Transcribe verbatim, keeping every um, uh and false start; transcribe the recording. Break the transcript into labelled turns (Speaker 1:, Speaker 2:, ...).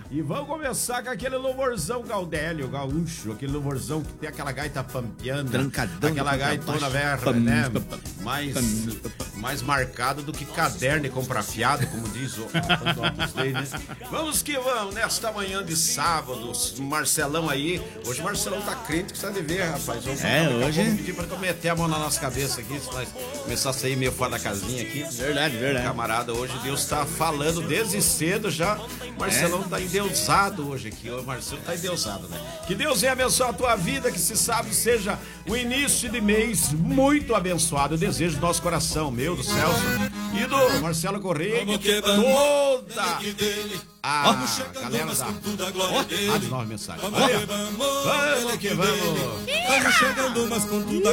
Speaker 1: E vamos começar com aquele louvorzão Gaudélio, gaúcho, aquele louvorzão que tem aquela gaita pampiana,
Speaker 2: Trancadão,
Speaker 1: aquela gaitona velha, né? Mais, mais marcada do que caderno e comprar fiado, como diz o, o né? Vamos que vamos, nesta manhã de sábado, Marcelão aí. Hoje o Marcelão tá crente que você deve ver, rapaz. Vamos,
Speaker 2: é,
Speaker 1: vamos,
Speaker 2: hoje...
Speaker 1: Vamos pedir pra eu meter a mão na nossa cabeça aqui, se nós começar a sair meio fora da casinha aqui.
Speaker 2: Verdade, verdade.
Speaker 1: Camarada, hoje Deus tá falando desde cedo já. Marcelão é. tá endeusado hoje aqui. O Marcelo tá endeusado, né? Que Deus venha abençoar a tua vida, que se sabe seja o início de mês muito abençoado. Eu desejo do nosso coração, meu, do Celso e do Marcelo Correia, e toda a galera da Rádio Nova Mensagem. Vamos que vamos!
Speaker 3: Vamos chegando, mas com tudo